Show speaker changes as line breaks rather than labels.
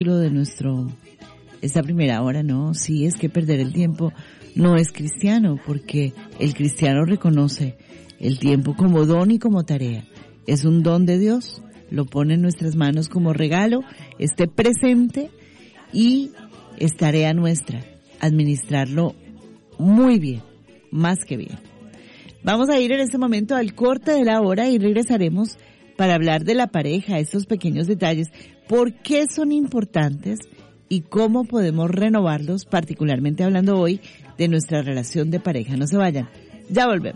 título de esta primera hora, ¿no? Sí, es que perder el tiempo no es cristiano, porque el cristiano reconoce el tiempo como don y como tarea. Es un don de Dios, lo pone en nuestras manos como regalo, esté presente y es tarea nuestra administrarlo muy bien, más que bien. Vamos a ir en este momento al corte de la hora y regresaremos para hablar de la pareja, estos pequeños detalles, por qué son importantes y cómo podemos renovarlos, particularmente hablando hoy de nuestra relación de pareja. No se vayan, ya volvemos.